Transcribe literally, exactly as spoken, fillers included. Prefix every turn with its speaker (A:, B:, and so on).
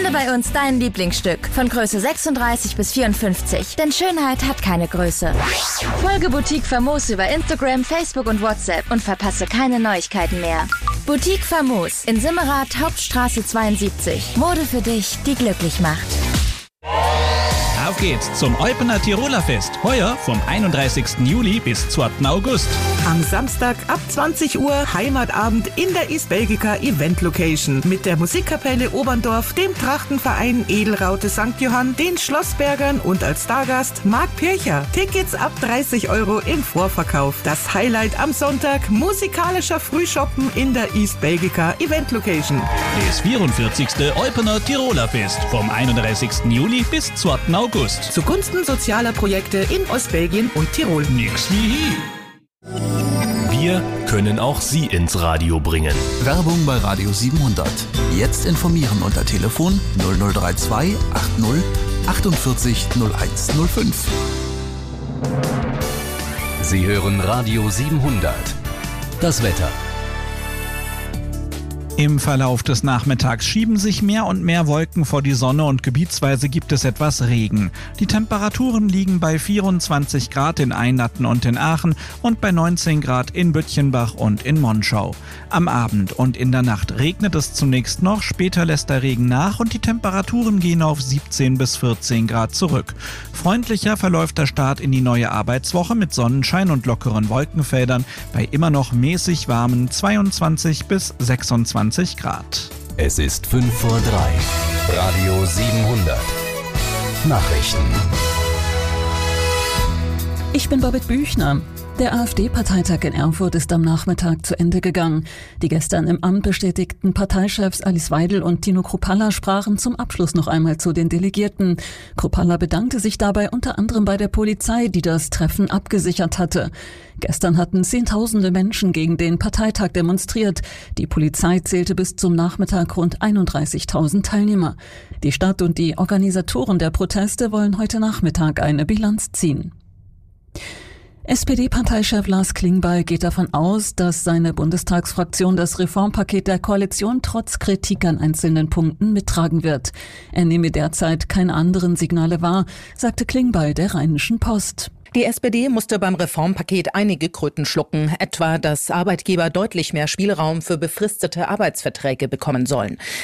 A: Finde bei uns dein Lieblingsstück von Größe sechsunddreißig bis vierundfünfzig. Denn Schönheit hat keine Größe. Folge Boutique Famos über Instagram, Facebook und WhatsApp und verpasse keine Neuigkeiten mehr. Boutique Famos in Simmerath, Hauptstraße zweiundsiebzig. Mode für dich, die glücklich macht.
B: Auf geht's zum Eupener Tiroler Fest. Heuer vom einunddreißigsten Juli bis zweiten August.
C: Am Samstag ab zwanzig Uhr Heimatabend in der East Belgica Event Location mit der Musikkapelle Oberndorf, dem Trachtenverein Edelraute Sankt Johann, den Schlossbergern und als Stargast Marc Pircher. Tickets ab dreißig Euro im Vorverkauf. Das Highlight am Sonntag, musikalischer Frühshoppen in der East Belgica Event Location.
B: Das vierundvierzigste Eupener Tiroler Fest vom einunddreißigsten Juli bis zweiten August.
C: Zugunsten sozialer Projekte in Ostbelgien und Tirol.
B: Nix wie hier.
D: Wir können auch Sie ins Radio bringen.
E: Werbung bei Radio siebenhundert. Jetzt informieren unter Telefon null null drei zwei achtzig achtundvierzig null eins null fünf.
D: Sie hören Radio siebenhundert. Das Wetter.
B: Im Verlauf des Nachmittags schieben sich mehr und mehr Wolken vor die Sonne und gebietsweise gibt es etwas Regen. Die Temperaturen liegen bei vierundzwanzig Grad in Einlatten und in Aachen und bei neunzehn Grad in Bütchenbach und in Monschau. Am Abend und in der Nacht regnet es zunächst noch, später lässt der Regen nach und die Temperaturen gehen auf siebzehn bis vierzehn Grad zurück. Freundlicher verläuft der Start in die neue Arbeitswoche mit Sonnenschein und lockeren Wolkenfeldern bei immer noch mäßig warmen zweiundzwanzig bis sechsundzwanzig Grad.
D: Es ist fünf vor drei. Radio siebenhundert. Nachrichten.
F: Ich bin Babette Büchner. Der AfD-Parteitag in Erfurt ist am Nachmittag zu Ende gegangen. Die gestern im Amt bestätigten Parteichefs Alice Weidel und Tino Kruppalla sprachen zum Abschluss noch einmal zu den Delegierten. Kruppalla bedankte sich dabei unter anderem bei der Polizei, die das Treffen abgesichert hatte. Gestern hatten Zehntausende Menschen gegen den Parteitag demonstriert. Die Polizei zählte bis zum Nachmittag rund einunddreißigtausend Teilnehmer. Die Stadt und die Organisatoren der Proteste wollen heute Nachmittag eine Bilanz ziehen. S P D-Parteichef Lars Klingbeil geht davon aus, dass seine Bundestagsfraktion das Reformpaket der Koalition trotz Kritik an einzelnen Punkten mittragen wird. Er nehme derzeit keine anderen Signale wahr, sagte Klingbeil der Rheinischen Post.
G: Die S P D musste beim Reformpaket einige Kröten schlucken, etwa dass Arbeitgeber deutlich mehr Spielraum für befristete Arbeitsverträge bekommen sollen.